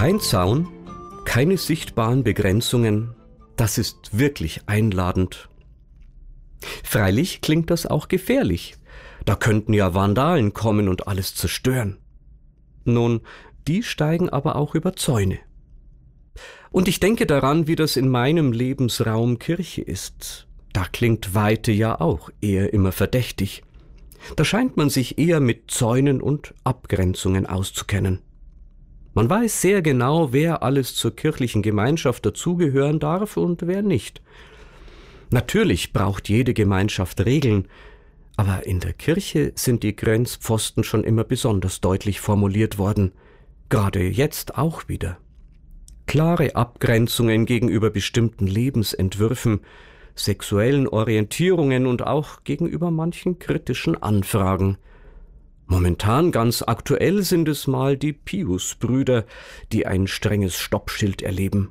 Kein Zaun, keine sichtbaren Begrenzungen, das ist wirklich einladend. Freilich klingt das auch gefährlich. Da könnten ja Vandalen kommen und alles zerstören. Nun, die steigen aber auch über Zäune. Und ich denke daran, wie das in meinem Lebensraum Kirche ist. Da klingt Weite ja auch eher immer verdächtig. Da scheint man sich eher mit Zäunen und Abgrenzungen auszukennen. Man weiß sehr genau, wer alles zur kirchlichen Gemeinschaft dazugehören darf und wer nicht. Natürlich braucht jede Gemeinschaft Regeln, aber in der Kirche sind die Grenzpfosten schon immer besonders deutlich formuliert worden, gerade jetzt auch wieder. Klare Abgrenzungen gegenüber bestimmten Lebensentwürfen, sexuellen Orientierungen und auch gegenüber manchen kritischen Anfragen. Momentan ganz aktuell sind es mal die Pius-Brüder, die ein strenges Stoppschild erleben.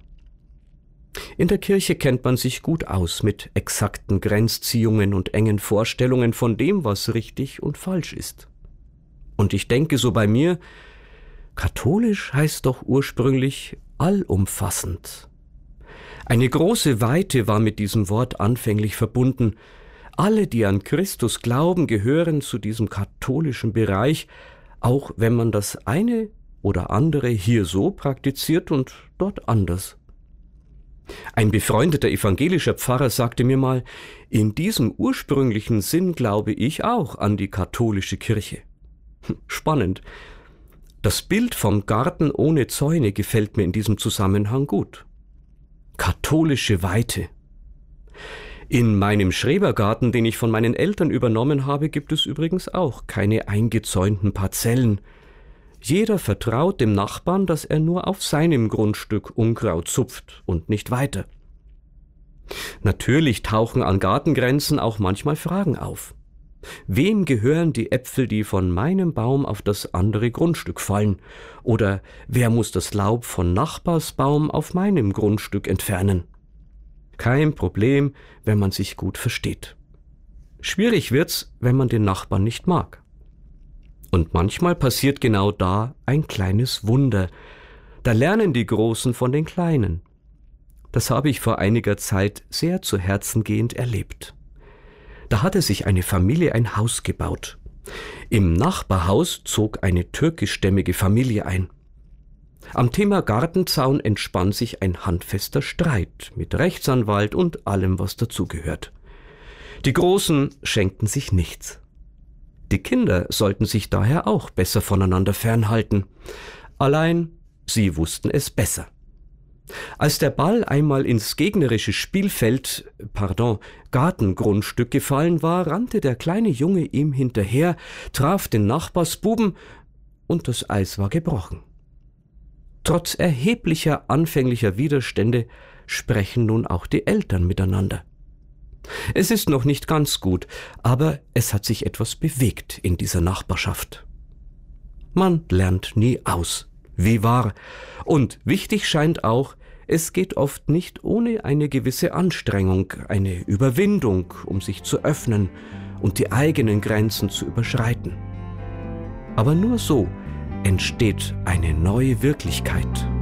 In der Kirche kennt man sich gut aus mit exakten Grenzziehungen und engen Vorstellungen von dem, was richtig und falsch ist. Und ich denke so bei mir, katholisch heißt doch ursprünglich allumfassend. Eine große Weite war mit diesem Wort anfänglich verbunden. Alle, die an Christus glauben, gehören zu diesem katholischen Bereich, auch wenn man das eine oder andere hier so praktiziert und dort anders. Ein befreundeter evangelischer Pfarrer sagte mir mal, in diesem ursprünglichen Sinn glaube ich auch an die katholische Kirche. Spannend. Das Bild vom Garten ohne Zäune gefällt mir in diesem Zusammenhang gut. Katholische Weite. In meinem Schrebergarten, den ich von meinen Eltern übernommen habe, gibt es übrigens auch keine eingezäunten Parzellen. Jeder vertraut dem Nachbarn, dass er nur auf seinem Grundstück Unkraut zupft und nicht weiter. Natürlich tauchen an Gartengrenzen auch manchmal Fragen auf. Wem gehören die Äpfel, die von meinem Baum auf das andere Grundstück fallen? Oder wer muss das Laub von Nachbarsbaum auf meinem Grundstück entfernen? Kein Problem, wenn man sich gut versteht. Schwierig wird's, wenn man den Nachbarn nicht mag. Und manchmal passiert genau da ein kleines Wunder. Da lernen die Großen von den Kleinen. Das habe ich vor einiger Zeit sehr zu Herzen gehend erlebt. Da hatte sich eine Familie ein Haus gebaut. Im Nachbarhaus zog eine türkischstämmige Familie ein. Am Thema Gartenzaun entspann sich ein handfester Streit mit Rechtsanwalt und allem, was dazugehört. Die Großen schenkten sich nichts. Die Kinder sollten sich daher auch besser voneinander fernhalten. Allein sie wussten es besser. Als der Ball einmal ins gegnerische Gartengrundstück gefallen war, rannte der kleine Junge ihm hinterher, traf den Nachbarsbuben und das Eis war gebrochen. Trotz erheblicher anfänglicher Widerstände sprechen nun auch die Eltern miteinander. Es ist noch nicht ganz gut, aber es hat sich etwas bewegt in dieser Nachbarschaft. Man lernt nie aus, wie wahr. Und wichtig scheint auch, es geht oft nicht ohne eine gewisse Anstrengung, eine Überwindung, um sich zu öffnen und die eigenen Grenzen zu überschreiten. Aber nur so entsteht eine neue Wirklichkeit.